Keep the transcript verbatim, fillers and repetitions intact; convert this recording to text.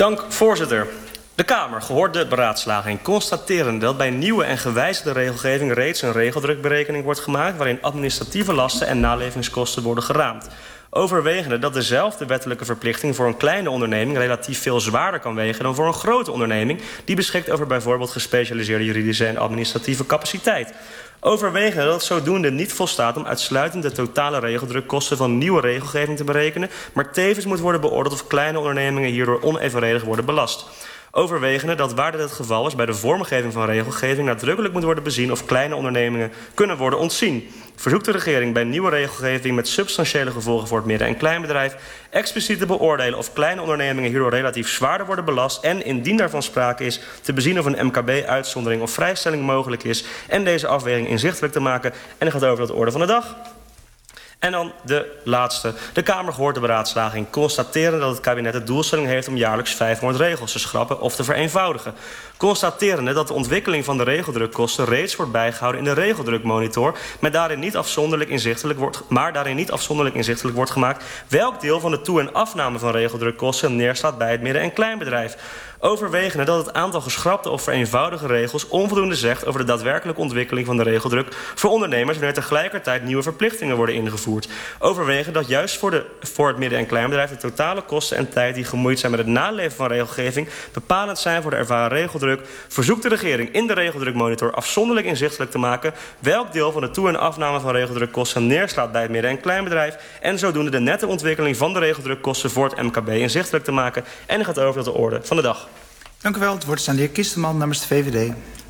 Dank, voorzitter. De Kamer, gehoord de beraadslaging, constateren dat bij nieuwe en gewijzigde regelgeving reeds een regeldrukberekening wordt gemaakt waarin administratieve lasten en nalevingskosten worden geraamd. Overwegende dat dezelfde wettelijke verplichting voor een kleine onderneming relatief veel zwaarder kan wegen dan voor een grote onderneming die beschikt over bijvoorbeeld gespecialiseerde juridische en administratieve capaciteit. Overwegende dat het zodoende niet volstaat om uitsluitend de totale regeldrukkosten van nieuwe regelgeving te berekenen, maar tevens moet worden beoordeeld of kleine ondernemingen hierdoor onevenredig worden belast. Overwegende dat waar dit het geval is bij de vormgeving van regelgeving nadrukkelijk moet worden bezien of kleine ondernemingen kunnen worden ontzien. Verzoekt de regering bij nieuwe regelgeving met substantiële gevolgen voor het midden- en kleinbedrijf expliciet te beoordelen of kleine ondernemingen hierdoor relatief zwaarder worden belast en indien daarvan sprake is te bezien of een M K B-uitzondering of vrijstelling mogelijk is en deze afweging inzichtelijk te maken. En dan gaat over tot de orde van de dag. En dan de laatste. De Kamer, gehoord de beraadslaging, constateren dat het kabinet de doelstelling heeft om jaarlijks vijfhonderd regels te schrappen of te vereenvoudigen. Constaterende dat de ontwikkeling van de regeldrukkosten reeds wordt bijgehouden in de regeldrukmonitor, maar daarin niet afzonderlijk inzichtelijk wordt, maar daarin niet afzonderlijk inzichtelijk wordt gemaakt welk deel van de toe- en afname van regeldrukkosten neerslaat bij het midden- en kleinbedrijf. Overwegende dat het aantal geschrapte of vereenvoudige regels onvoldoende zegt over de daadwerkelijke ontwikkeling van de regeldruk voor ondernemers wanneer tegelijkertijd nieuwe verplichtingen worden ingevoerd. Overwegen dat juist voor, de, voor het midden- en kleinbedrijf de totale kosten en tijd die gemoeid zijn met het naleven van regelgeving bepalend zijn voor de ervaren regeldruk. Verzoekt de regering in de regeldrukmonitor afzonderlijk inzichtelijk te maken welk deel van de toe- en afname van regeldrukkosten neerslaat bij het midden- en kleinbedrijf en zodoende de nette ontwikkeling van de regeldrukkosten voor het M K B inzichtelijk te maken. En dan gaat over tot de orde van de dag. Dank u wel. Het woord is aan de heer Kisterman namens de V V D.